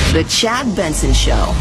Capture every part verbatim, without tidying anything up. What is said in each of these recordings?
The Chad Benson Show.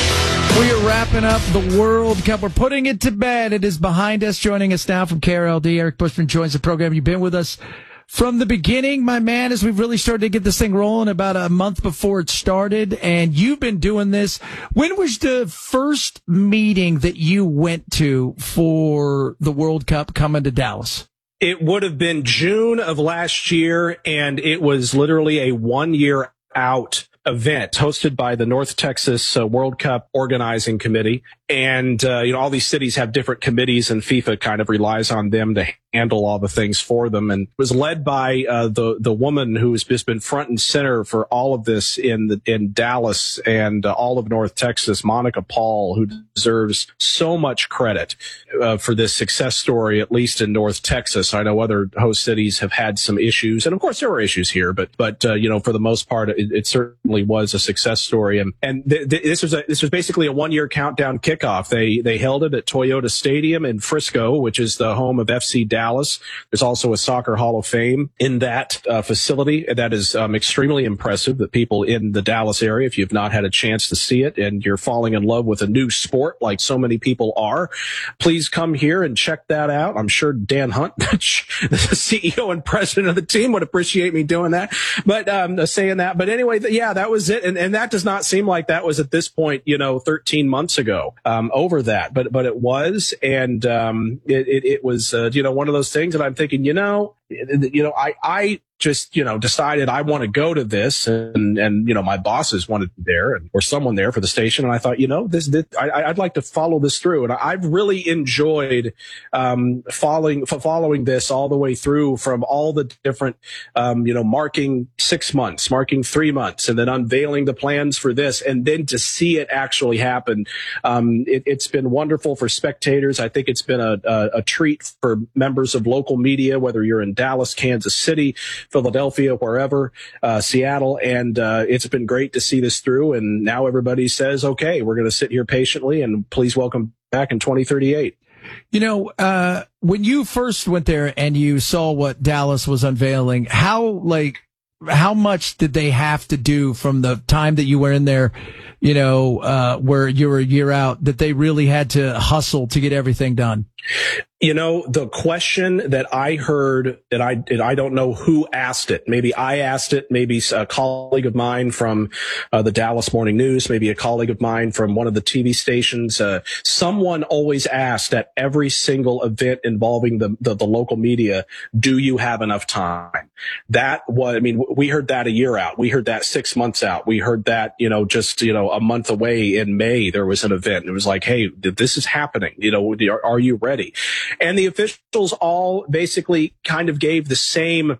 We are wrapping up the World Cup. We're putting it to bed. It is behind us. Joining us now from K R L D, Eric Bushman joins the program. You've been with us from the beginning, my man, as we've really started to get this thing rolling about a month before it started. And you've been doing this. When was the first meeting that you went to for the World Cup coming to Dallas? It would have been June of last year, and it was literally a one-year out event hosted by the North Texas uh, World Cup Organizing Committee. And, uh, you know, all these cities have different committees, and FIFA kind of relies on them to handle all the things for them. And it was led by uh, the the woman who has just been front and center for all of this in the, in Dallas and uh, all of North Texas, Monica Paul, who deserves so much credit uh, for this success story, at least in North Texas. I know other host cities have had some issues, and of course there were issues here, but but uh, you know, for the most part, it, it certainly was a success story. And and th- th- this was a, this was basically a one year countdown kickoff. They they held it at Toyota Stadium in Frisco, which is the home of F C Dallas. There's also a Soccer Hall of Fame in that uh, facility. That is um, extremely impressive. That people in the Dallas area, if you've not had a chance to see it and you're falling in love with a new sport like so many people are, please come here and check that out. I'm sure Dan Hunt, the C E O and president of the team, would appreciate me doing that. But um, saying that. But anyway, yeah, that was it. And, and that does not seem like that was at this point, you know, thirteen months ago. Um, over that, but but it was, and um, it, it it was uh, you know, one of those things that I'm thinking, you know, you know, I I just you know decided I want to go to this, and and you know, my bosses wanted me there, and, or someone there for the station, and I thought, you know, this, this I, I'd like to follow this through, and I've really enjoyed um, following following this all the way through, from all the different um, you know, marking six months, marking three months, and then unveiling the plans for this, and then to see it actually happen. Um, it, it's been wonderful for spectators. I think it's been a, a, a treat for members of local media, whether you're in Dallas, Kansas City, Philadelphia, wherever, uh, Seattle. And, uh, it's been great to see this through. And now everybody says, okay, we're going to sit here patiently, and please welcome back in twenty thirty-eight. You know, uh, when you first went there and you saw what Dallas was unveiling, how, like, how much did they have to do from the time that you were in there, you know, uh, where you were a year out, that they really had to hustle to get everything done? You know, the question that I heard, that I, and I don't know who asked it. Maybe I asked it, maybe a colleague of mine from uh, the Dallas Morning News, maybe a colleague of mine from one of the T V stations. Uh, someone always asked at every single event involving the, the, the local media, do you have enough time? That was, I mean, we heard that a year out. We heard that six months out. We heard that, you know, just, you know, a month away in May, there was an event. It was like, hey, this is happening. You know, are, are you ready? And the officials all basically kind of gave the same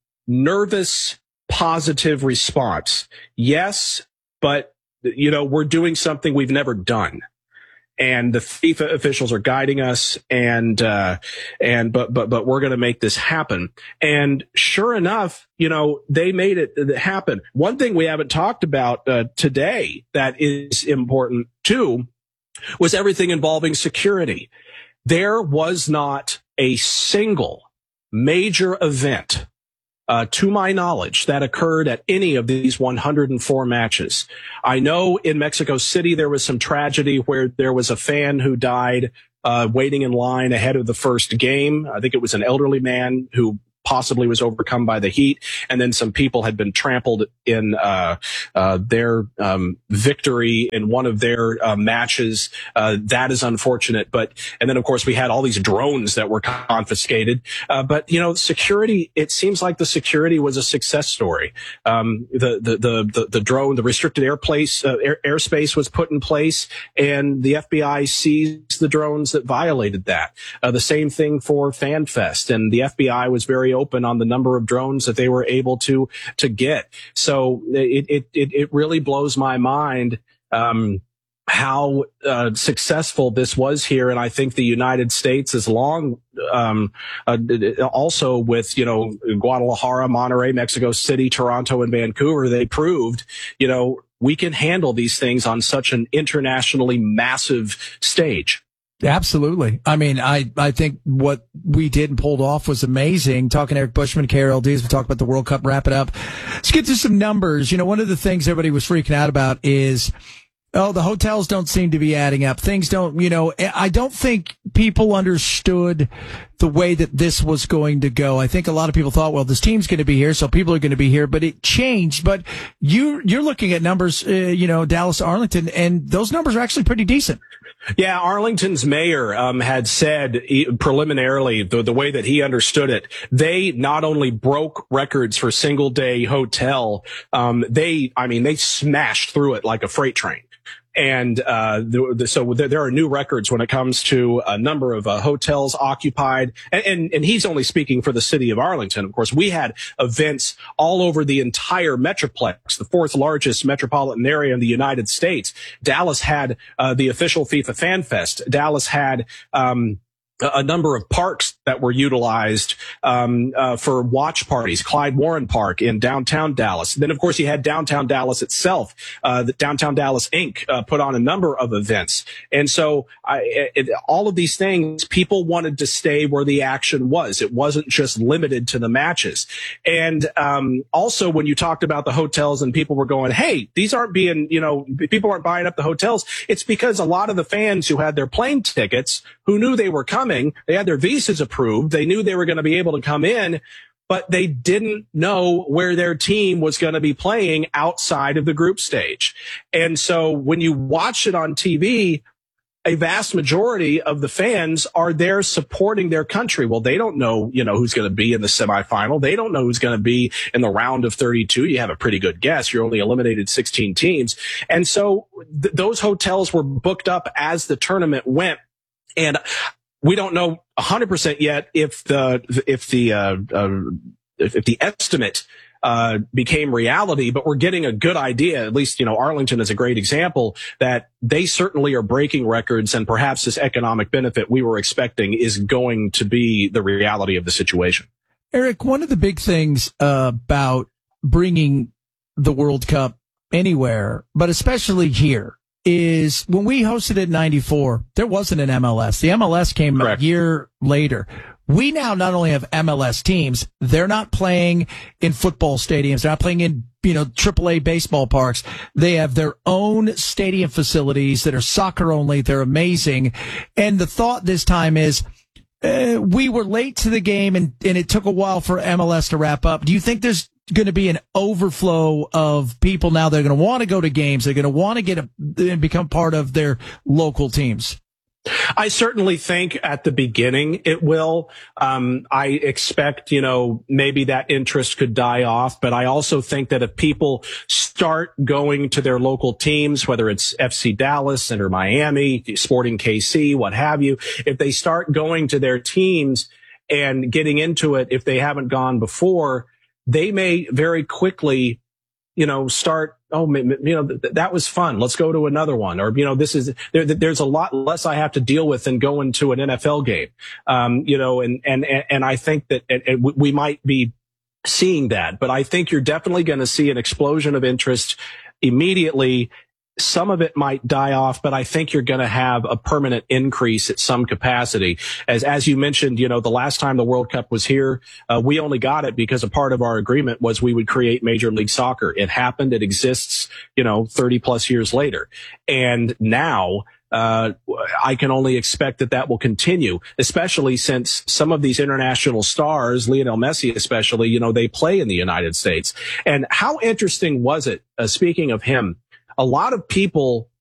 nervous, positive response. Yes, but, you know, we're doing something we've never done. And the FIFA officials are guiding us, and, uh, and, but, but, but we're going to make this happen. And sure enough, you know, they made it happen. One thing we haven't talked about, uh, today that is important too was everything involving security. There was not a single major event, uh, to my knowledge, that occurred at any of these one hundred four matches. I know in Mexico City there was some tragedy where there was a fan who died uh, waiting in line ahead of the first game. I think it was an elderly man who possibly was overcome by the heat, and then some people had been trampled in uh, uh, their um, victory in one of their uh, matches. Uh, that is unfortunate. But and then of course we had all these drones that were confiscated. Uh, but you know, security. It seems like the security was a success story. Um, the, the the the the drone, the restricted airplace uh, air, airspace was put in place, and the F B I seized the drones that violated that. Uh, the same thing for FanFest, and the F B I was very open on the number of drones that they were able to to get. So it it it, it really blows my mind um, how uh, successful this was here, and I think the United States is long um, uh, also with you know Guadalajara, Monterrey, Mexico City, Toronto, and Vancouver. They proved you know we can handle these things on such an internationally massive stage. Absolutely. I mean, I, I think what we did and pulled off was amazing. Talking to Eric Bushman, K R L D, as we talk about the World Cup, wrap it up. Let's get to some numbers. You know, one of the things everybody was freaking out about is, oh, the hotels don't seem to be adding up. Things don't, you know, I don't think people understood the way that this was going to go. I think a lot of people thought, well, this team's going to be here, so people are going to be here, but it changed. But you, you're looking at numbers, uh, you know, Dallas, Arlington, and those numbers are actually pretty decent. Yeah, Arlington's mayor um, had said he, preliminarily, the, the way that he understood it, they not only broke records for single day hotel, um, they, I mean, they smashed through it like a freight train. And uh the, the, so there, there are new records when it comes to a number of uh, hotels occupied. And, and, and he's only speaking for the city of Arlington. Of course, we had events all over the entire Metroplex, the fourth largest metropolitan area in the United States. Dallas had uh, the official FIFA Fan Fest. Dallas had um a number of parks that were utilized um uh, for watch parties. Clyde Warren Park in downtown Dallas. Then, of course, you had downtown Dallas itself. Uh the Downtown Dallas Incorporated uh, put on a number of events. And so I, it, all of these things, people wanted to stay where the action was. It wasn't just limited to the matches. And um also, when you talked about the hotels and people were going, hey, these aren't being, you know, people aren't buying up the hotels, it's because a lot of the fans who had their plane tickets, who knew they were coming, they had their visas approved. They knew they were going to be able to come in, but they didn't know where their team was going to be playing outside of the group stage. And so when you watch it on T V, a vast majority of the fans are there supporting their country. Well, they don't know, you know, who's going to be in the semifinal. They don't know who's going to be in the round of thirty-two. You have a pretty good guess. You're only eliminated sixteen teams. And so th- those hotels were booked up as the tournament went. And we don't know one hundred percent yet if the if the uh, uh, if, if the estimate uh became reality, but we're getting a good idea. At least, you know, Arlington is a great example that they certainly are breaking records, and perhaps this economic benefit we were expecting is going to be the reality of the situation. Eric, one of the big things uh, about bringing the World Cup anywhere, but especially here, is when we hosted it in ninety-four, there wasn't an M L S. The M L S came Correct. a year later. We now not only have M L S teams, they're not playing in football stadiums. They're not playing in, you know, triple A baseball parks. They have their own stadium facilities that are soccer only. They're amazing. And the thought this time is, uh, we were late to the game and, and it took a while for M L S to wrap up. Do you think there's going to be an overflow of people now that are going to want to go to games? They're going to want to get a, become part of their local teams. I certainly think at the beginning it will. Um, I expect, you know, maybe that interest could die off, but I also think that if people start going to their local teams, whether it's F C Dallas, Inter Miami, Sporting K C, what have you, if they start going to their teams and getting into it, if they haven't gone before, they may very quickly, you know, start, oh, you know, th- that was fun. Let's go to another one. Or, you know, this is, there, there's a lot less I have to deal with than going to an N F L game. Um, you know, and, and, and I think that and, and we might be seeing that, but I think you're definitely going to see an explosion of interest immediately. Some of it might die off, but I think you're going to have a permanent increase at some capacity. As, as you mentioned, you know, the last time the World Cup was here, uh, we only got it because a part of our agreement was we would create Major League Soccer. It happened. It exists, you know, thirty plus years later. And now, uh, I can only expect that that will continue, especially since some of these international stars, Lionel Messi especially, you know, they play in the United States. And how interesting was it, uh, speaking of him, a lot of people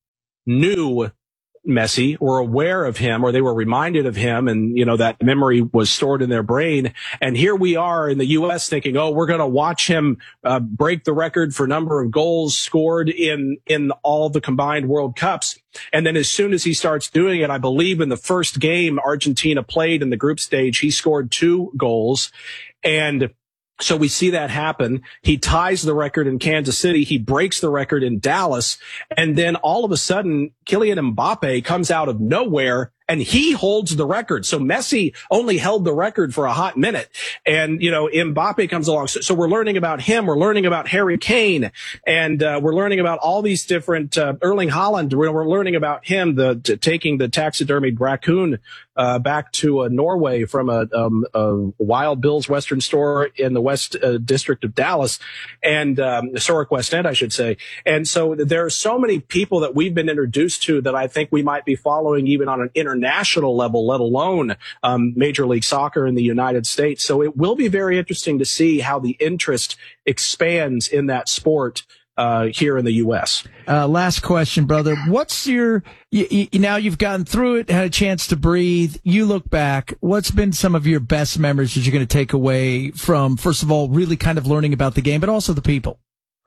knew Messi, were aware of him, or they were reminded of him, and, you know, that memory was stored in their brain. And here we are in the U S thinking, oh, we're going to watch him uh, break the record for number of goals scored in, in all the combined World Cups. And then as soon as he starts doing it, I believe in the first game Argentina played in the group stage, he scored two goals. And so we see that happen. He ties the record in Kansas City. He breaks the record in Dallas. And then all of a sudden, Kylian Mbappe comes out of nowhere and he holds the record. So Messi only held the record for a hot minute. And, you know, Mbappe comes along. So, so we're learning about him. We're learning about Harry Kane, and uh, we're learning about all these different, uh, Erling Haaland. We're, we're learning about him, the t- taking the taxidermied raccoon uh, back to uh, Norway from a, um, a Wild Bill's Western store in the West uh, District of Dallas, and um, historic West End, I should say. And so there are so many people that we've been introduced to that I think we might be following even on an international level, let alone um, Major League Soccer in the United States. So it will be very interesting to see how the interest expands in that sport Uh, here in the U S. Uh, last question, brother. What's your, you, you, now you've gotten through it, had a chance to breathe. You look back. What's been some of your best memories that you're going to take away from, first of all, really kind of learning about the game, but also the people?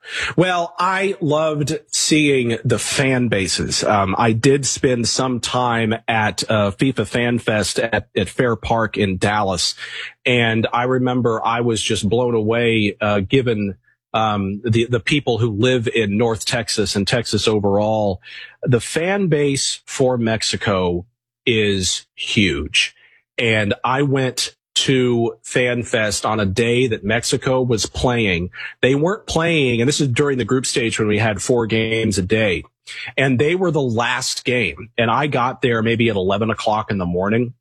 Well, I loved seeing the fan bases. Um, I did spend some time at uh, FIFA Fan Fest at, at Fair Park in Dallas, and I remember I was just blown away, uh, given Um, the, the people who live in North Texas and Texas overall. The fan base for Mexico is huge. And I went to Fan Fest on a day that Mexico was playing. They weren't playing, and this is during the group stage when we had four games a day, and they were the last game. And I got there maybe at eleven o'clock in the morning,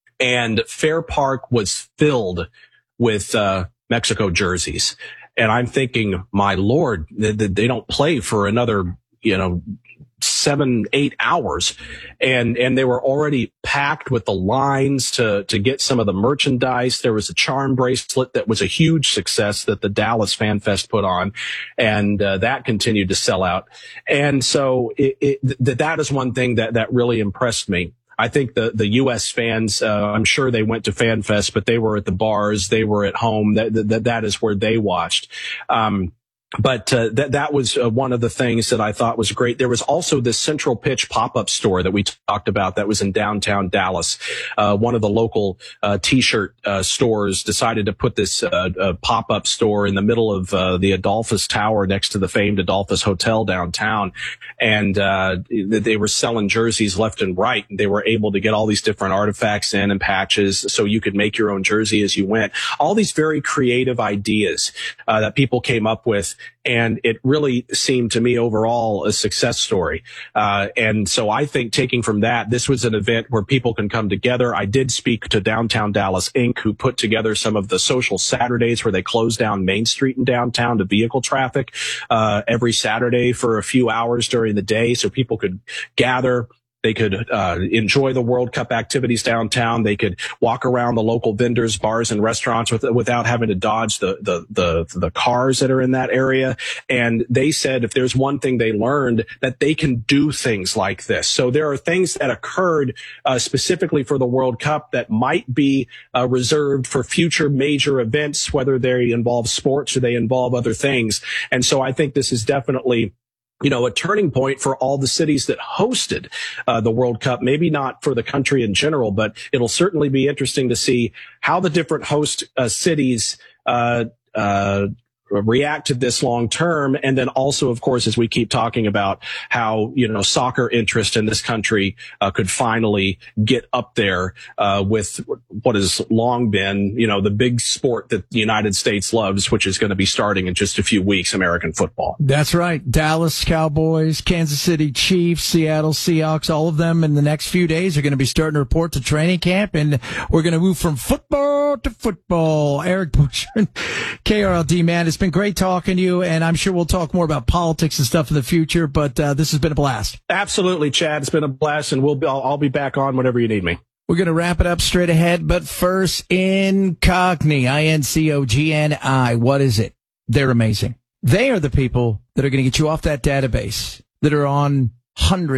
and Fair Park was filled with, uh, Mexico jerseys. And I'm thinking, my Lord, they, they don't play for another, you know, seven, eight hours. And, and they were already packed with the lines to, to get some of the merchandise. There was a charm bracelet that was a huge success that the Dallas Fan Fest put on. And, uh, that continued to sell out. And so it, it, th- that is one thing that, that really impressed me. I think the, the U S fans, uh, I'm sure they went to Fan Fest, but they were at the bars, they were at home. That, that, that is where they watched. Um, But uh, that that was uh, one of the things that I thought was great. There was also this Central Pitch pop-up store that we talked about that was in downtown Dallas. Uh, one of the local uh, T-shirt uh, stores decided to put this uh, uh, pop-up store in the middle of uh, the Adolphus Tower next to the famed Adolphus Hotel downtown. And uh, they were selling jerseys left and right. They were able to get all these different artifacts in and patches so you could make your own jersey as you went. All these very creative ideas uh, that people came up with. And it really seemed to me overall a success story. Uh, and so I think taking from that, this was an event where people can come together. I did speak to Downtown Dallas Incorporated, who put together some of the social Saturdays where they closed down Main Street in downtown to vehicle traffic, uh, every Saturday for a few hours during the day so people could gather. They could uh, enjoy the World Cup activities downtown. They could walk around the local vendors, bars, and restaurants with, without having to dodge the, the the the cars that are in that area. And they said if there's one thing they learned, that they can do things like this. So there are things that occurred uh, specifically for the World Cup that might be uh, reserved for future major events, whether they involve sports or they involve other things. And so I think this is definitely, you know, a turning point for all the cities that hosted uh, the World Cup. Maybe not for the country in general, but it'll certainly be interesting to see how the different host uh, cities uh, uh, react to this long term. And then also, of course, as we keep talking about how, you know, soccer interest in this country uh, could finally get up there uh, with what has long been, you know, the big sport that the United States loves, which is going to be starting in just a few weeks, American football. That's right. Dallas Cowboys, Kansas City Chiefs, Seattle Seahawks, all of them in the next few days are going to be starting to report to training camp, and we're going to move from football to football. Eric Bushman, K R L D, man, it's been great talking to you, and I'm sure we'll talk more about politics and stuff in the future, but uh, this has been a blast. Absolutely, Chad. It's been a blast, and we'll be, I'll, I'll be back on whenever you need me. We're going to wrap it up straight ahead, but first, Incogni, I N C O G N I. What is it? They're amazing. They are the people that are going to get you off that database that are on hundreds